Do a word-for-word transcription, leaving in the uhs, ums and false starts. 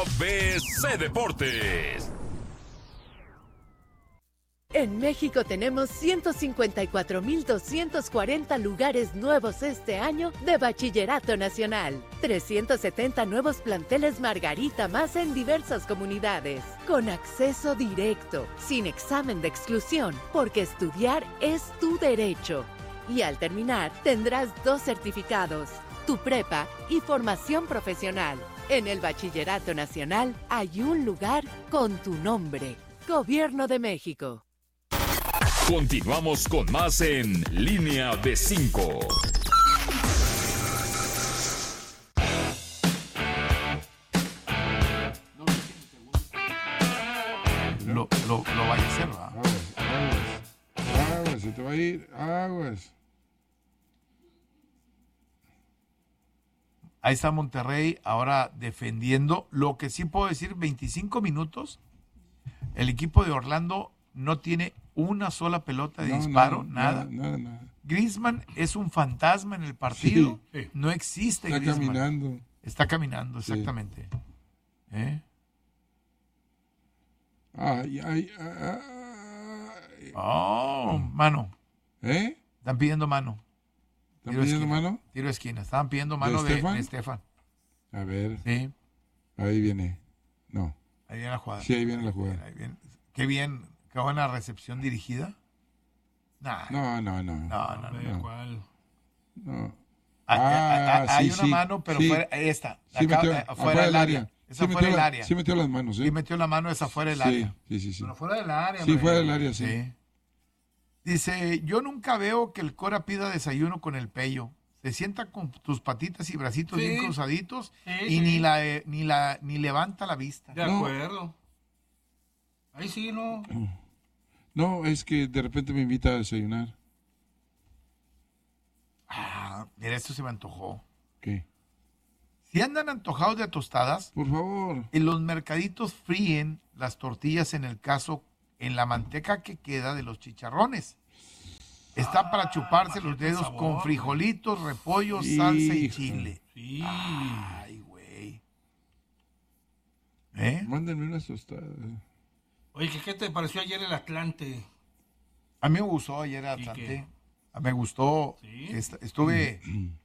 A B C Deportes. En México tenemos ciento cincuenta y cuatro mil doscientos cuarenta lugares nuevos este año de Bachillerato Nacional. trescientos setenta nuevos planteles Margarita más en diversas comunidades. Con acceso directo, sin examen de exclusión, porque estudiar es tu derecho. Y al terminar, tendrás dos certificados, tu prepa y formación profesional. En el Bachillerato Nacional hay un lugar con tu nombre. Gobierno de México. Continuamos con más en Línea de cinco. Lo, lo, lo vaya a hacer, ¿verdad? Aguas, aguas, aguas, se te va a ir, aguas. Ahí está Monterrey ahora defendiendo. Lo que sí puedo decir, veinticinco minutos. El equipo de Orlando no tiene una sola pelota de No, disparo, no, nada. Nada, nada. Griezmann es un fantasma en el partido. Sí. No existe Está Griezmann. caminando. Está caminando, exactamente. Sí. ¿Eh? Ay, ay, ay, ay. Oh, mano. ¿Eh? Están pidiendo mano. ¿Están Tiro de pidiendo esquina. mano? Tiro de esquina. Estaban pidiendo mano ¿De de Estefan? de Estefan. A ver, Sí. ahí viene. No. Ahí viene la jugada. Sí, ahí viene la jugada. Ahí viene. Qué bien. Qué buena recepción dirigida. Nah. No, no, no. No, no, no. No. ¿Cuál? No. Hay, Ah, hay- hay sí, una sí, mano, pero sí. fuera, esta. Sí, Acá, metió, eh, afuera del área. Esa Sí fuera metió, del la- área. sí metió las manos, ¿eh? Sí metió la mano esa fuera del Sí, área. sí, sí, sí. Pero fuera del área, Sí, hombre. fuera del área, sí. Sí. Dice, yo nunca veo que el Cora pida desayuno con el Pello. Se sienta con tus patitas y bracitos Sí. bien cruzaditos Sí, y sí. ni la eh, ni la ni levanta la vista. De No. acuerdo. Ahí sí, ¿no? No, es que de repente me invita a desayunar. Ah, mira, esto se me antojó. ¿Qué? Si andan antojados de tostadas, Por favor. en los mercaditos fríen las tortillas en el caso en la manteca que queda de los chicharrones. Está para chuparse los imagínate el dedos sabor, con güey. frijolitos, repollo, salsa y Hijo. chile. Sí. Ay, güey. ¿Eh? Mándenme unas tostadas. Oye, ¿qué, ¿qué te pareció ayer el Atlante? A mí me gustó ayer ¿Y Atlante. qué? Me gustó. ¿Sí? Est- Estuve